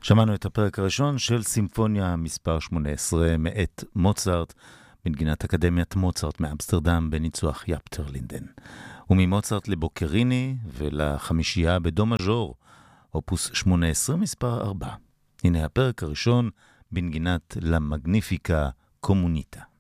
שמענו את הפרק הראשון של סימפוניה מספר 18 מאת מוצרט, בנגינת אקדמיית מוצרט מאמסטרדם בניצוח יפטר לינדן. וממוצרט לבוקריני ולחמישייה בדו מז'ור, אופוס 18 מספר 4. הנה הפרק הראשון בנגינת למגניפיקה קומוניטה.